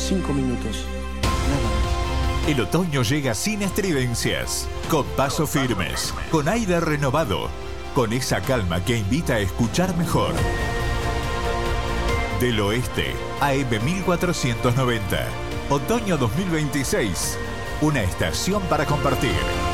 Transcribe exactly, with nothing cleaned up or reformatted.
cinco minutos. Nada más. El otoño llega sin estridencias, con pasos firmes, con aire renovado, con esa calma que invita a escuchar mejor. Del Oeste, A M mil cuatrocientos noventa. Otoño dos mil veintiséis. Una estación para compartir.